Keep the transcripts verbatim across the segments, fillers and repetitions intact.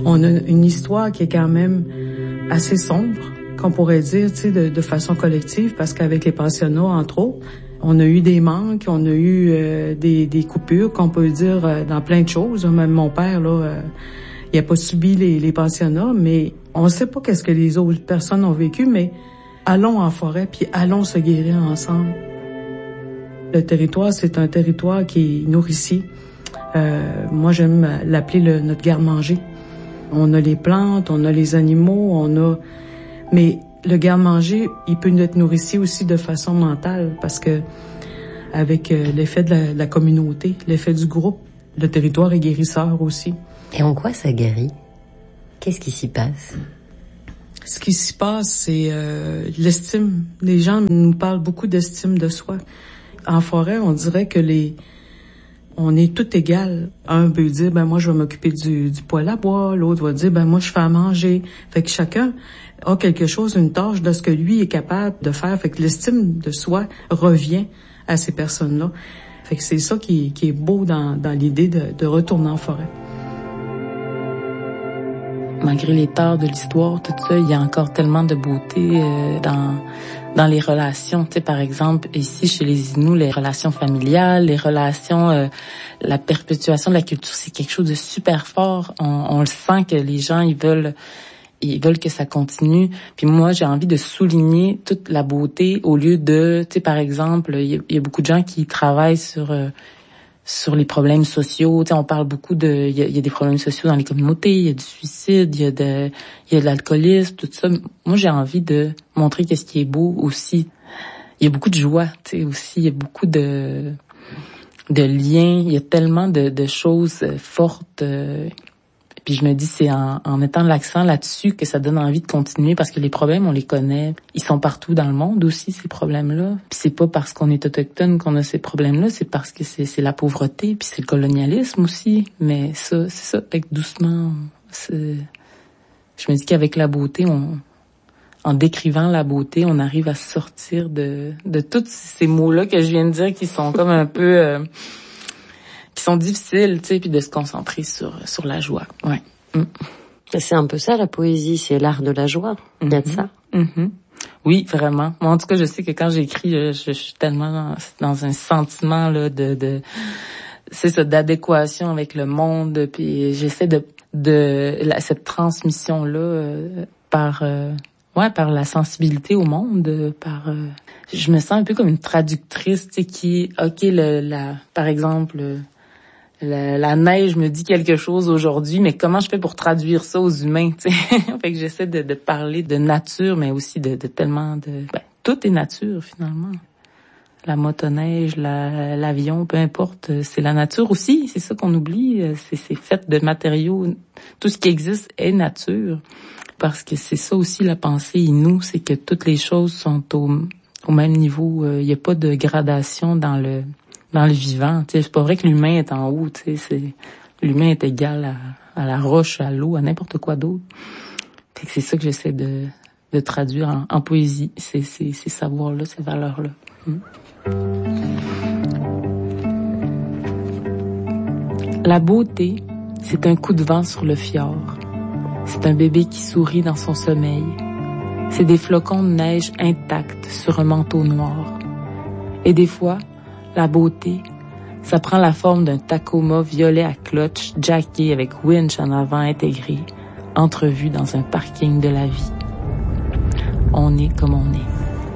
On a une histoire qui est quand même assez sombre, qu'on pourrait dire, tu sais, de, de façon collective, parce qu'avec les pensionnats, entre autres, on a eu des manques, on a eu euh, des, des coupures, qu'on peut dire euh, dans plein de choses. Même mon père, là, euh, il a pas subi les, les pensionnats, mais on sait pas qu'est-ce que les autres personnes ont vécu, mais allons en forêt, puis allons se guérir ensemble. Le territoire, c'est un territoire qui est nourricier. Euh, moi, j'aime l'appeler le, notre garde-manger. On a les plantes, on a les animaux, on a... Mais le garde-manger, il peut être nourricier aussi de façon mentale, parce que avec euh, l'effet de la, de la communauté, l'effet du groupe, le territoire est guérisseur aussi. Et en quoi ça guérit? Qu'est-ce qui s'y passe? Ce qui s'y passe, c'est euh, l'estime. Les gens nous parlent beaucoup d'estime de soi. En forêt, on dirait que les... On est tout égal. Un peut dire, ben moi, je vais m'occuper du, du poêle à bois. L'autre va dire, ben moi, je fais à manger. Fait que chacun a quelque chose, une tâche de ce que lui est capable de faire. Fait que l'estime de soi revient à ces personnes-là. Fait que c'est ça qui, qui est beau dans, dans l'idée de, de retourner en forêt. Malgré les torts de l'histoire, tout ça, il y a encore tellement de beauté euh, dans dans les relations. Tu sais, par exemple, ici, chez les Inuits, les relations familiales, les relations, euh, la perpétuation de la culture, c'est quelque chose de super fort. On, on le sent que les gens, ils veulent ils veulent que ça continue. Puis moi, j'ai envie de souligner toute la beauté au lieu de, tu sais, par exemple, il y a, il y a beaucoup de gens qui travaillent sur... Euh, sur les problèmes sociaux. Tu sais, on parle beaucoup de, il y a, il y a des problèmes sociaux dans les communautés, il y a du suicide, il y a de, il y a de l'alcoolisme, tout ça. Moi, j'ai envie de montrer qu'est-ce qui est beau aussi. Il y a beaucoup de joie, tu sais, aussi. Il y a beaucoup de, de liens. Il y a tellement de, de choses fortes. Euh, Puis je me dis, c'est en, en mettant l'accent là-dessus que ça donne envie de continuer, parce que les problèmes, on les connaît. Ils sont partout dans le monde aussi, ces problèmes-là. Puis c'est pas parce qu'on est autochtone qu'on a ces problèmes-là, c'est parce que c'est, c'est la pauvreté, puis c'est le colonialisme aussi. Mais ça, c'est ça, avec doucement, c'est... je me dis qu'avec la beauté, on, en décrivant la beauté, on arrive à sortir de, de tous ces mots-là que je viens de dire qui sont comme un peu... Euh, qui sont difficiles, tu sais, puis de se concentrer sur sur la joie. Ouais. Mm. C'est un peu ça, la poésie, c'est l'art de la joie. Il mm-hmm. y a de ça. Mm-hmm. Oui, vraiment. Moi, en tout cas, je sais que quand j'écris, je, je, je suis tellement dans, dans un sentiment là de de c'est ça, d'adéquation avec le monde, puis j'essaie de de la, cette transmission là euh, par euh, ouais, par la sensibilité au monde, euh, par euh, je me sens un peu comme une traductrice, tu sais, qui OK le la par exemple euh, La, la neige me dit quelque chose aujourd'hui, mais comment je fais pour traduire ça aux humains, tu sais? Fait que j'essaie de, de parler de nature, mais aussi de, de tellement de... Ben, tout est nature, finalement. La motoneige, la, l'avion, peu importe, c'est la nature aussi, c'est ça qu'on oublie. C'est, c'est fait de matériaux. Tout ce qui existe est nature. Parce que c'est ça aussi la pensée Innu, c'est que toutes les choses sont au, au même niveau. Il n'y a pas de gradation dans le... dans le vivant, tu sais, c'est pas vrai que l'humain est en haut, tu sais, c'est l'humain est égal à, à la roche, à l'eau, à n'importe quoi d'autre. Fait que c'est ça que j'essaie de de traduire en, en poésie, c'est c'est ces savoirs-là, ces valeurs-là. Hum. La beauté, c'est un coup de vent sur le fjord. C'est un bébé qui sourit dans son sommeil. C'est des flocons de neige intacts sur un manteau noir. Et des fois, la beauté, ça prend la forme d'un Tacoma violet à clutch, jacké avec winch en avant intégré, entrevu dans un parking de la vie. On est comme on est.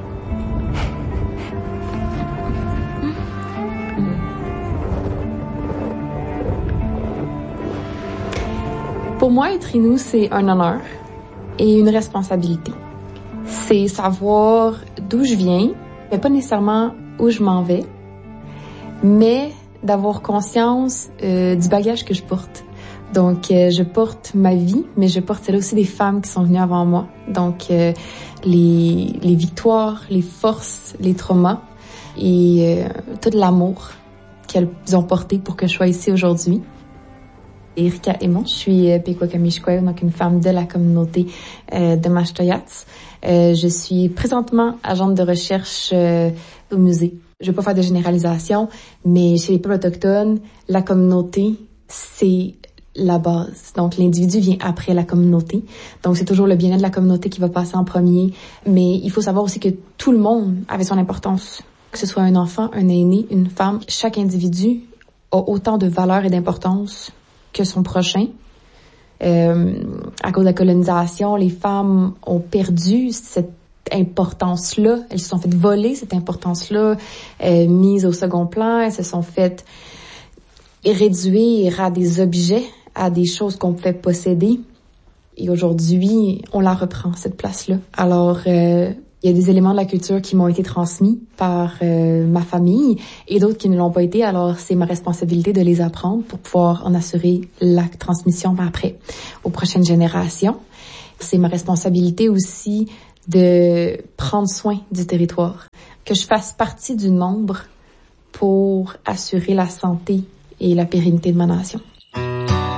Pour moi, être Innu, c'est un honneur et une responsabilité. C'est savoir d'où je viens, mais pas nécessairement où je m'en vais, mais d'avoir conscience euh, du bagage que je porte. Donc, euh, je porte ma vie, mais je porte celle aussi des femmes qui sont venues avant moi. Donc, euh, les, les victoires, les forces, les traumas et euh, tout l'amour qu'elles ont porté pour que je sois ici aujourd'hui. Erika Aymon, je suis euh, Pequot-Kamishkway, donc une femme de la communauté euh, de Mashtoyats. Euh, je suis présentement agente de recherche euh, au musée. Je vais pas faire de généralisation, mais chez les peuples autochtones, la communauté, c'est la base. Donc, l'individu vient après la communauté. Donc, c'est toujours le bien-être de la communauté qui va passer en premier. Mais il faut savoir aussi que tout le monde avait son importance. Que ce soit un enfant, un aîné, une femme, chaque individu a autant de valeur et d'importance que son prochain. Euh, à cause de la colonisation, les femmes ont perdu cette importance-là. Elles se sont fait voler cette importance-là, euh, mise au second plan. Elles se sont fait réduire à des objets, à des choses qu'on pouvait posséder. Et aujourd'hui, on la reprend, cette place-là. Alors, euh, il y a des éléments de la culture qui m'ont été transmis par euh, ma famille et d'autres qui ne l'ont pas été. Alors, c'est ma responsabilité de les apprendre pour pouvoir en assurer la transmission après aux prochaines générations. C'est ma responsabilité aussi de prendre soin du territoire, que je fasse partie du nombre pour assurer la santé et la pérennité de ma nation.